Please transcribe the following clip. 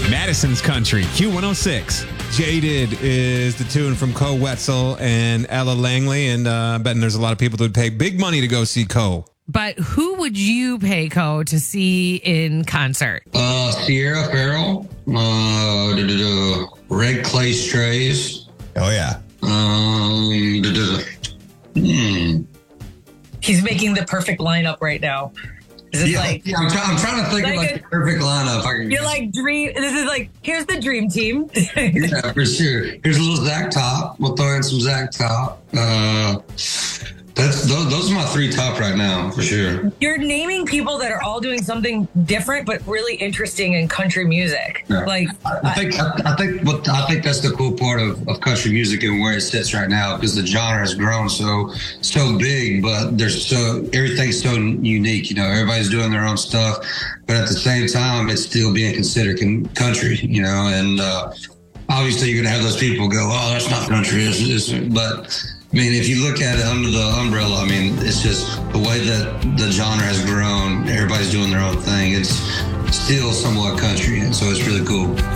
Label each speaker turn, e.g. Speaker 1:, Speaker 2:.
Speaker 1: Madison's Country, Q106. Jaded is the tune from Cole Wetzel and Ella Langley, and I'm betting there's a lot of people that would pay big money to go see Cole.
Speaker 2: But who would you pay, Cole, to see in concert?
Speaker 3: Sierra Farrell, Red Clay Strays.
Speaker 4: Oh, yeah.
Speaker 5: He's making the perfect lineup right now. Is it
Speaker 3: I'm trying to think of the perfect lineup.
Speaker 5: You're like dream. This is like, here's the dream team.
Speaker 3: Yeah, for sure. Here's a little Zach Top. We'll throw in some Zach Top. Those are my three top right now, for sure.
Speaker 5: You're naming people that are all doing something different, but really interesting in country music.
Speaker 3: Yeah.
Speaker 5: Like,
Speaker 3: I think that's the cool part of country music and where it sits right now, because the genre has grown so big, but everything's so unique. You know, everybody's doing their own stuff, but at the same time, it's still being considered country. You know, and obviously you're gonna have those people go, "Oh, that's not country," but I mean, if you look at it under the umbrella, I mean, it's just the way that the genre has grown. Everybody's doing their own thing. It's still somewhat country, and so it's really cool.